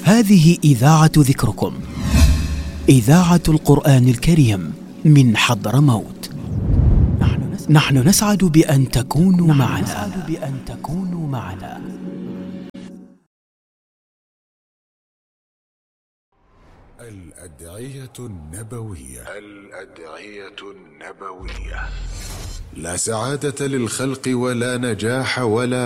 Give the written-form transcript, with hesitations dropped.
هذه إذاعة ذكركم، إذاعة القرآن الكريم من حضرموت. نحن نسعد بأن تكونوا معنا. الأدعية النبوية. لا سعادة للخلق ولا نجاح ولا